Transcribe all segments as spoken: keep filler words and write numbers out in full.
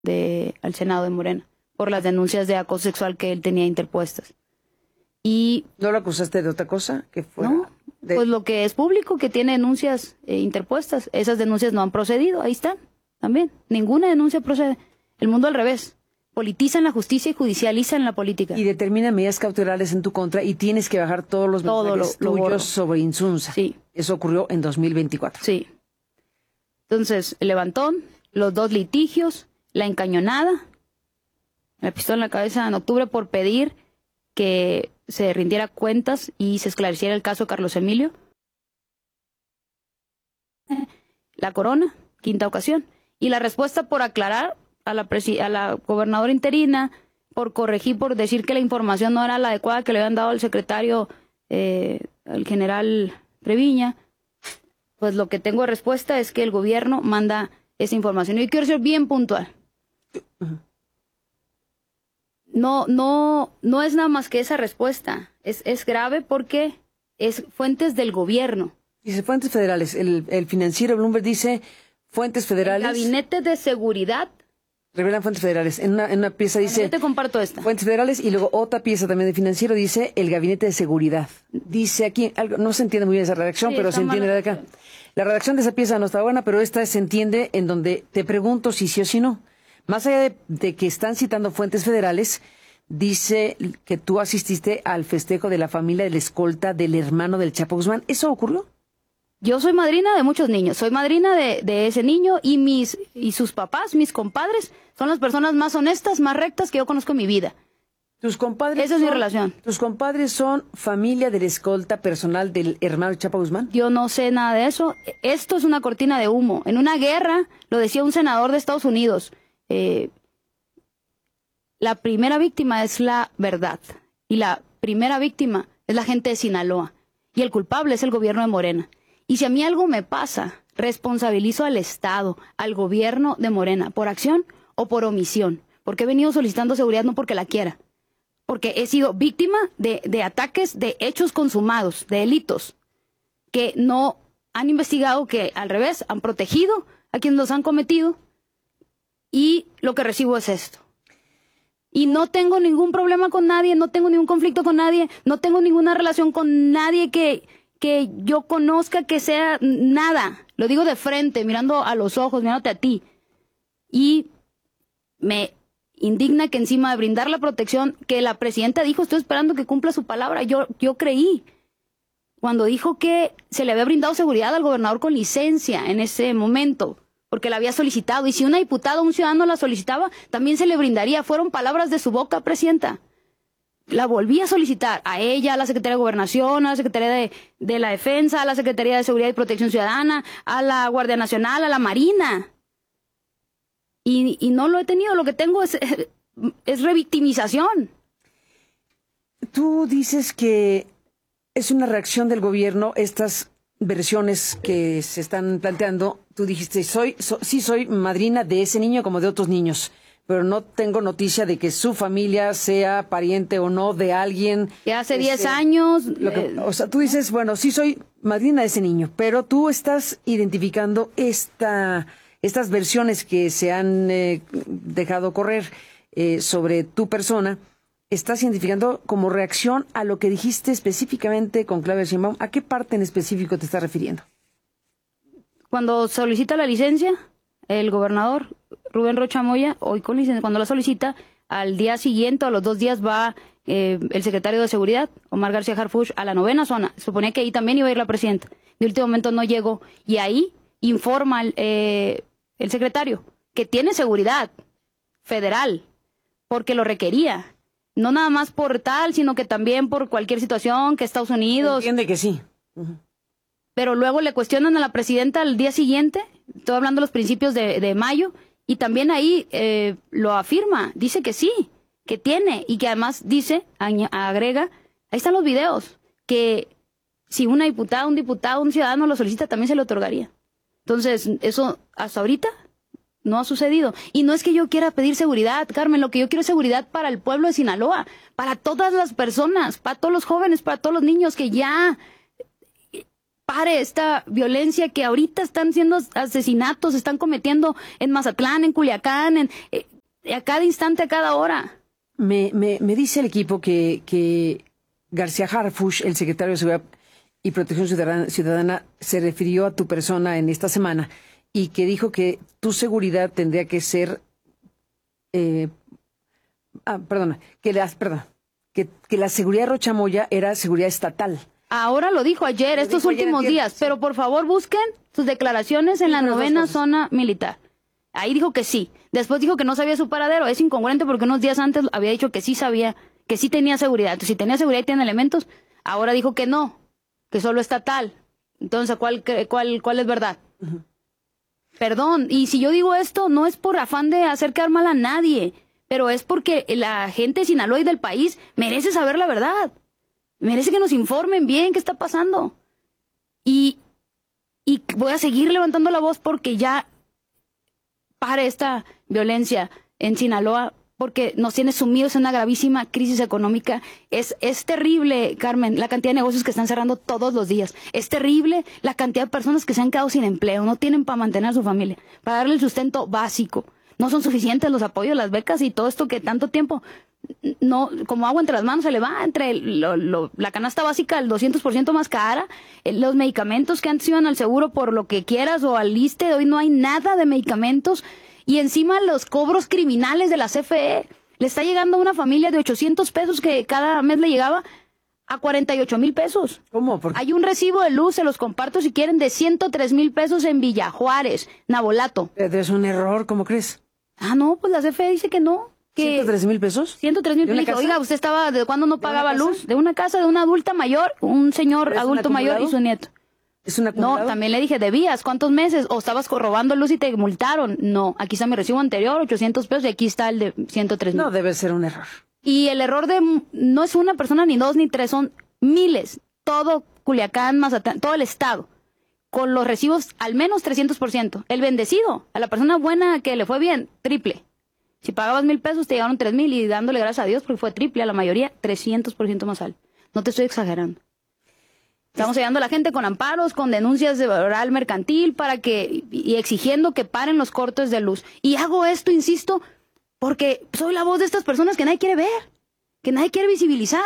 de, al Senado de Morena por las denuncias de acoso sexual que él tenía interpuestas. Y ¿No lo acusaste de otra cosa? Que fuera no, de... pues lo que es público, que tiene denuncias eh, interpuestas. Esas denuncias no han procedido, ahí están, también. Ninguna denuncia procede. El mundo al revés. Politizan la justicia y judicializan la política. Y determinan medidas cautelares en tu contra y tienes que bajar todos los Todo mensajes lo, lo tuyos borro. sobre Insunza. Sí. Eso ocurrió en dos mil veinticuatro. Sí. Entonces, el levantón, los dos litigios, la encañonada, la pistola en la cabeza en octubre por pedir que se rindiera cuentas y se esclareciera el caso de Carlos Emilio. La corona, quinta ocasión. Y la respuesta por aclarar a la, a la gobernadora interina, por corregir, por decir que la información no era la adecuada que le habían dado al secretario, eh, al general Treviña. Pues lo que tengo de respuesta es que el gobierno manda esa información. Y quiero ser bien puntual. No, no, no es nada más que esa respuesta. Es, es grave porque es fuentes del gobierno. Dice fuentes federales. El, el financiero Bloomberg dice fuentes federales. El Gabinete de Seguridad. Revelan fuentes federales. En una, en una pieza dice... Yo te comparto esta. Fuentes federales y luego otra pieza también de financiero dice el Gabinete de Seguridad. Dice aquí, algo, no se entiende muy bien esa redacción, Sí, pero se entiende de acá. La redacción de esa pieza no está buena, pero esta se entiende en donde te pregunto si sí o si no. Más allá de, de que están citando fuentes federales, dice que tú asististe al festejo de la familia de la escolta del hermano del Chapo Guzmán. ¿Eso ocurrió? Yo soy madrina de muchos niños. Soy madrina de, de ese niño y mis y sus papás, mis compadres, son las personas más honestas, más rectas que yo conozco en mi vida. Tus compadres Esa es son, mi relación. ¿Tus compadres son familia de la escolta personal del hermano del Chapo Guzmán? Yo no sé nada de eso. Esto es una cortina de humo. En una guerra, lo decía un senador de Estados Unidos, eh, la primera víctima es la verdad. Y la primera víctima es la gente de Sinaloa. Y el culpable es el gobierno de Morena. Y si a mí algo me pasa, responsabilizo al Estado, al gobierno de Morena, por acción o por omisión. Porque he venido solicitando seguridad no porque la quiera. Porque he sido víctima de, de ataques, de hechos consumados, de delitos, que no han investigado, que al revés, han protegido a quienes los han cometido. Y lo que recibo es esto. Y no tengo ningún problema con nadie, no tengo ningún conflicto con nadie, no tengo ninguna relación con nadie que... que yo conozca, que sea nada. Lo digo de frente, mirando a los ojos, mirándote a ti. Y me indigna que encima de brindar la protección que la presidenta dijo, estoy esperando que cumpla su palabra, yo, yo creí. Cuando dijo que se le había brindado seguridad al gobernador con licencia en ese momento, porque la había solicitado. Y si una diputada o un ciudadano la solicitaba, también se le brindaría. Fueron palabras de su boca, presidenta. La volví a solicitar a ella, a la Secretaría de Gobernación, a la Secretaría de, de la Defensa, a la Secretaría de Seguridad y Protección Ciudadana, a la Guardia Nacional, a la Marina. Y, y no lo he tenido, lo que tengo es, es revictimización. Tú dices que es una reacción del gobierno estas versiones que se están planteando. Tú dijiste, soy, so, sí soy madrina de ese niño como de otros niños, pero no tengo noticia de que su familia sea pariente o no de alguien. Que hace este, diez años... Lo que, eh, o sea, tú dices, bueno, sí soy madrina de ese niño, pero tú estás identificando esta, estas versiones que se han eh, dejado correr eh, sobre tu persona, estás identificando como reacción a lo que dijiste específicamente con Claudia Sheinbaum. ¿A qué parte en específico te estás refiriendo? Cuando solicita la licencia, el gobernador Rubén Rocha Moya, hoy con licencia, cuando la solicita, al día siguiente o a los dos días va eh, el secretario de Seguridad, Omar García Harfuch, a la novena zona. Se suponía que ahí también iba a ir la presidenta. De último momento no llegó. Y ahí informa el, eh, el secretario que tiene seguridad federal, porque lo requería. No nada más por tal, sino que también por cualquier situación, que Estados Unidos... Entiende que sí. Uh-huh. Pero luego le cuestionan a la presidenta al día siguiente, estoy hablando de los principios de, de mayo, y también ahí eh, lo afirma, dice que sí, que tiene, y que además dice, agrega, ahí están los videos, que si una diputada, un diputado, un ciudadano lo solicita, también se le otorgaría. Entonces, eso hasta ahorita no ha sucedido. Y no es que yo quiera pedir seguridad, Carmen, lo que yo quiero es seguridad para el pueblo de Sinaloa, para todas las personas, para todos los jóvenes, para todos los niños, que ya pare esta violencia que ahorita están siendo asesinatos, están cometiendo en Mazatlán, en Culiacán, en, eh, a cada instante, a cada hora. Me, me, me dice el equipo que, que García Harfuch, el secretario de Seguridad y Protección Ciudadana, Ciudadana, se refirió a tu persona en esta semana y que dijo que tu seguridad tendría que ser... Eh, ah, perdona, que la, perdón, que, que la seguridad de Rochamoya era seguridad estatal. Ahora lo dijo ayer, Lo estos dijo ayer, últimos ayer, días, sí. pero por favor busquen sus declaraciones en Sí, la pero dos novena cosas. zona militar. Ahí dijo que sí. Después dijo que no sabía su paradero. Es incongruente porque unos días antes había dicho que sí sabía, que sí tenía seguridad. Entonces, si tenía seguridad y tiene elementos, ahora dijo que no, que solo estatal. Entonces, ¿cuál, cre- cuál, cuál es verdad? Uh-huh. Perdón, y si yo digo esto, no es por afán de hacer quedar mal a nadie, pero es porque la gente de Sinaloa y del país merece saber la verdad. Merece que nos informen bien qué está pasando. Y, y voy a seguir levantando la voz porque ya pare esta violencia en Sinaloa, porque nos tiene sumidos en una gravísima crisis económica. Es, es terrible, Carmen, la cantidad de negocios que están cerrando todos los días. Es terrible la cantidad de personas que se han quedado sin empleo, no tienen para mantener a su familia, para darle el sustento básico. No son suficientes los apoyos, las becas y todo esto que tanto tiempo, no, como agua entre las manos se le va, entre lo, lo, la canasta básica el doscientos por ciento más cara, eh, los medicamentos que antes iban al seguro por lo que quieras o al ISSSTE, hoy no hay nada de medicamentos. Y encima los cobros criminales de la C F E. Le está llegando a una familia de ochocientos pesos que cada mes le llegaba a cuarenta y ocho mil pesos. ¿Cómo? ¿Por qué? Hay un recibo de luz, se los comparto si quieren, de ciento tres mil pesos en Villa Juárez, Nabolato. Es un error, ¿cómo crees? Ah, no, pues la C F E dice que no. Que ¿ciento tres mil pesos? ciento tres mil ¿De una pesos. casa? Oiga, ¿usted estaba de cuándo no ¿De pagaba una casa? luz? De una casa de una adulta mayor, un señor ¿Pero es un adulto mayor y acumulado? su nieto. ¿Es un No, acumulado? también le dije, ¿debías? ¿Cuántos meses? ¿O estabas robando luz y te multaron? No, aquí está mi recibo anterior, ochocientos pesos, y aquí está el de ciento tres mil. No, debe ser un error. Y el error de, no es una persona, ni dos, ni tres, son miles. Todo Culiacán, Mazatlán, todo el estado. Con los recibos al menos trescientos por ciento. El bendecido, a la persona buena que le fue bien, triple. Si pagabas mil pesos, te llegaron tres mil y dándole gracias a Dios porque fue triple, a la mayoría trescientos por ciento más alto. No te estoy exagerando. Estamos ayudando a la gente con amparos, con denuncias de oral mercantil para que, y exigiendo que paren los cortes de luz. Y hago esto, insisto, porque soy la voz de estas personas que nadie quiere ver, que nadie quiere visibilizar.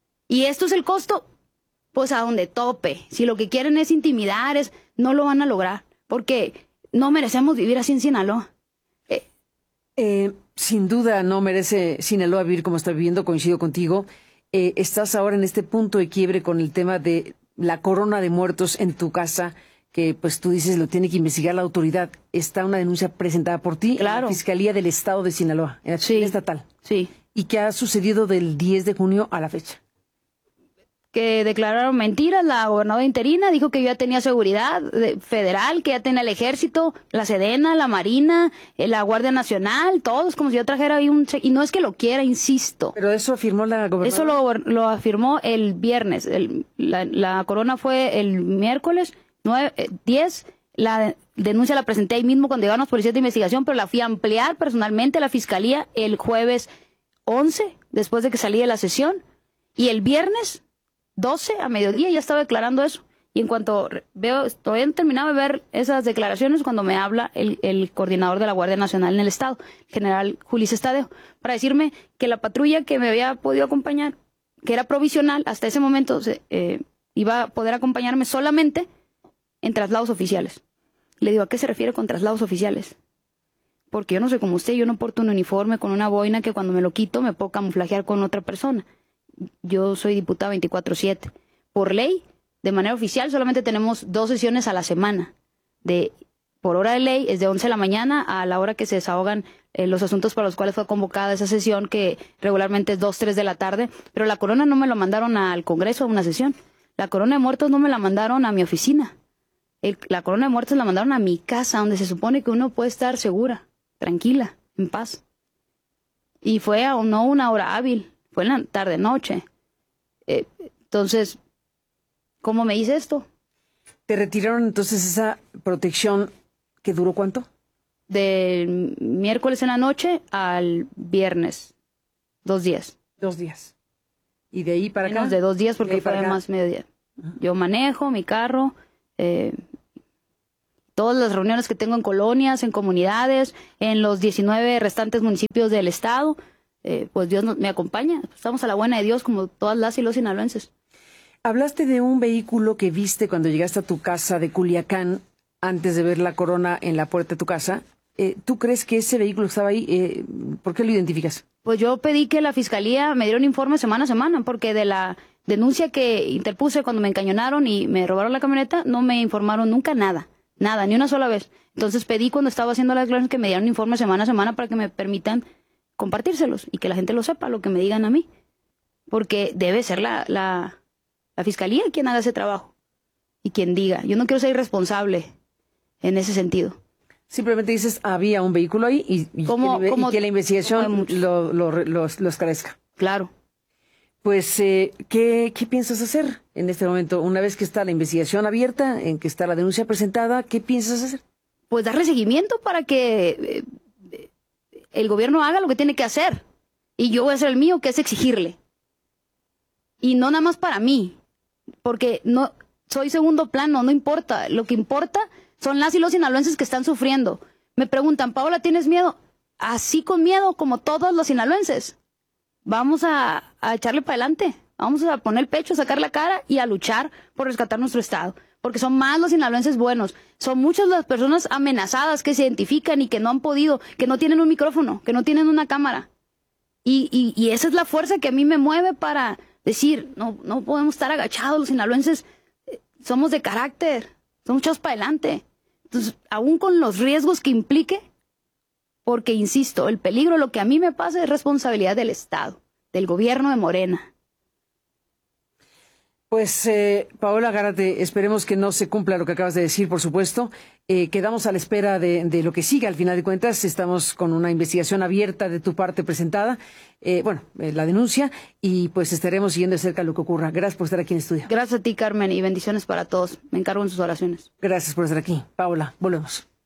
Y esto es el costo, pues a donde tope. Si lo que quieren es intimidar, es, no lo van a lograr, porque no merecemos vivir así en Sinaloa. Eh, Eh, sin duda no merece Sinaloa vivir como está viviendo, coincido contigo. Eh, estás ahora en este punto de quiebre con el tema de la corona de muertos en tu casa, que pues tú dices lo tiene que investigar la autoridad. Está una denuncia presentada por ti Claro. en la Fiscalía del Estado de Sinaloa, en la Sí. Fiscalía Estatal. sí. ¿Y qué ha sucedido del diez de junio a la fecha? Que declararon mentiras, la gobernadora interina dijo que yo ya tenía seguridad de- federal, que ya tenía el ejército, la Sedena, la Marina, eh, la Guardia Nacional, todos como si yo trajera ahí un... che- Y no es que lo quiera, insisto. Pero eso afirmó la gobernadora. Eso lo, lo afirmó el viernes. El- la, la corona fue el miércoles nueve, eh, diez. La de- denuncia la presenté ahí mismo cuando llegaron los policías de investigación, pero la fui a ampliar personalmente a la fiscalía el jueves once, después de que salí de la sesión. Y el viernes doce a mediodía ya estaba declarando eso. Y en cuanto re- veo, todavía no he terminado de ver esas declaraciones cuando me habla el, el coordinador de la Guardia Nacional en el Estado, el general Julices Tadeo, para decirme que la patrulla que me había podido acompañar, que era provisional, hasta ese momento se, eh, iba a poder acompañarme solamente en traslados oficiales. Le digo, ¿a qué se refiere con traslados oficiales? Porque yo no soy como usted, yo no porto un uniforme con una boina que cuando me lo quito me puedo camuflajear con otra persona. Yo soy diputada veinticuatro siete. Por ley, de manera oficial, solamente tenemos dos sesiones a la semana. De, por hora de ley, es de once de la mañana a la hora que se desahogan eh, los asuntos para los cuales fue convocada esa sesión, que regularmente es dos, tres de la tarde. Pero la corona no me lo mandaron al Congreso a una sesión. La corona de muertos no me la mandaron a mi oficina. El- la corona de muertos la mandaron a mi casa, donde se supone que uno puede estar segura, tranquila, en paz. Y fue a no una hora hábil, fue en la tarde-noche. Eh, entonces, ¿cómo me hice esto? ¿Te retiraron entonces esa protección que duró cuánto? Del miércoles en la noche al viernes. Dos días. Dos días. ¿Y de ahí para acá? Menos de dos días De porque ahí fue para acá. además mediodía. Yo manejo mi carro, eh, todas las reuniones que tengo en colonias, en comunidades, en los diecinueve restantes municipios del estado, eh, pues Dios nos, me acompaña. Estamos a la buena de Dios como todas las y los sinaloenses. Hablaste de un vehículo que viste cuando llegaste a tu casa de Culiacán antes de ver la corona en la puerta de tu casa. Eh, ¿Tú crees que ese vehículo estaba ahí? Eh, ¿Por qué lo identificas? Pues yo pedí que la fiscalía me diera un informe semana a semana, porque de la denuncia que interpuse cuando me encañonaron y me robaron la camioneta, no me informaron nunca nada, nada, ni una sola vez. Entonces pedí cuando estaba haciendo las declaraciones que me dieran un informe semana a semana para que me permitan compartírselos y que la gente lo sepa, lo que me digan a mí. Porque debe ser la, la, la fiscalía quien haga ese trabajo y quien diga. Yo no quiero ser irresponsable en ese sentido. Simplemente dices, había un vehículo ahí y, y, como, que, como, y que la investigación lo, lo, lo, lo esclarezca. Claro. Pues, eh, ¿qué, ¿qué piensas hacer en este momento? Una vez que está la investigación abierta, en que está la denuncia presentada, ¿qué piensas hacer? Pues darle seguimiento para que eh, el gobierno haga lo que tiene que hacer. Y yo voy a hacer el mío, que es exigirle. Y no nada más para mí, porque no soy segundo plano, no importa. Lo que importa son las y los sinaloenses que están sufriendo. Me preguntan, Paola, ¿tienes miedo? Así con miedo como todos los sinaloenses. Vamos a, a echarle para adelante. Vamos a poner el pecho, a sacar la cara y a luchar por rescatar nuestro estado. Porque son más los sinaloenses buenos. Son muchas las personas amenazadas que se identifican y que no han podido, que no tienen un micrófono, que no tienen una cámara. Y, y, y esa es la fuerza que a mí me mueve para decir, no, no podemos estar agachados, los sinaloenses eh, somos de carácter, somos echados para adelante. Entonces, aún con los riesgos que implique, porque, insisto, el peligro, lo que a mí me pasa es responsabilidad del Estado, del gobierno de Morena. Pues, eh, Paola Gárate, esperemos que no se cumpla lo que acabas de decir, por supuesto. Eh, quedamos a la espera de, de lo que siga. Al final de cuentas, estamos con una investigación abierta de tu parte presentada, eh, bueno, eh, la denuncia, y pues estaremos siguiendo de cerca lo que ocurra. Gracias por estar aquí en estudio. Gracias a ti, Carmen, y bendiciones para todos. Me encargo en sus oraciones. Gracias por estar aquí. Paola, volvemos.